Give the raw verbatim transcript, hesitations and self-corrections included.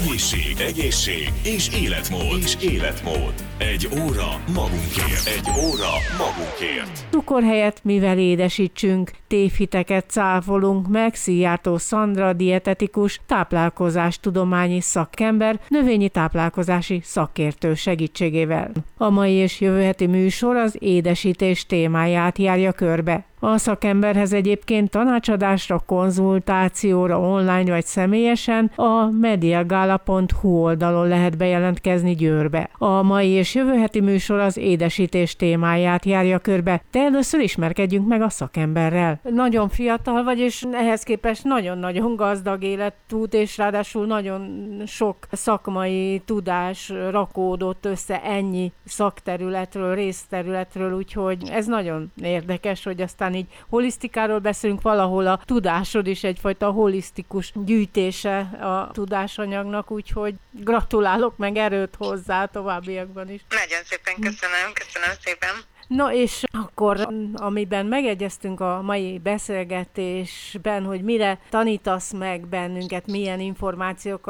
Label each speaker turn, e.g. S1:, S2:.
S1: Egészség, egészség és életmód. És életmód. Egy óra magunkért. Egy óra magunkért.
S2: Cukor helyett mivel édesítsünk? Tévhiteket cáfolunk meg. Szijjártó Szandra, dietetikus, táplálkozástudományi szakember, növényi táplálkozási szakértő segítségével. A mai és jövő heti műsor az édesítés témáját járja körbe. A szakemberhez egyébként tanácsadásra, konzultációra online vagy személyesen a mediagala pont hu oldalon lehet bejelentkezni Győrbe. A mai és jövő heti műsor az édesítés témáját járja körbe, de először ismerkedjünk meg a szakemberrel. Nagyon fiatal vagy, és ehhez képest nagyon-nagyon gazdag életút, és ráadásul nagyon sok szakmai tudás rakódott össze ennyi szakterületről, részterületről, úgyhogy ez nagyon érdekes, hogy aztán így holisztikáról beszélünk, valahol a tudásod is egyfajta holisztikus gyűjtése a tudásanyagnak, úgyhogy gratulálok, meg erőt hozzá a továbbiakban is.
S3: Nagyon szépen köszönöm, köszönöm szépen.
S2: No és akkor, amiben megegyeztünk a mai beszélgetésben, hogy mire tanítasz meg bennünket, milyen információkkal